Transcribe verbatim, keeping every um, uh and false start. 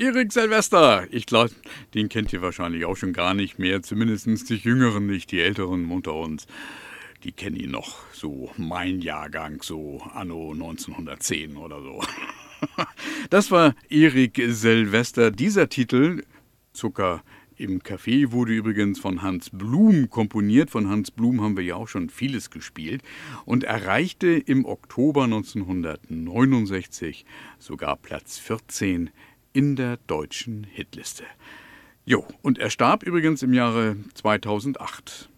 Erik Silvester, ich glaube, den kennt ihr wahrscheinlich auch schon gar nicht mehr, zumindest die Jüngeren nicht, die Älteren unter uns. Die kennen ihn noch, so mein Jahrgang, so anno neunzehnhundertzehn oder so. Das war Erik Silvester. Dieser Titel, Zucker im Café, wurde übrigens von Hans Blum komponiert. Von Hans Blum haben wir ja auch schon vieles gespielt und erreichte im Oktober neunzehnhundertneunundsechzig sogar Platz vierzehn in der deutschen Hitliste. Jo, und er starb übrigens im Jahre zweitausendacht.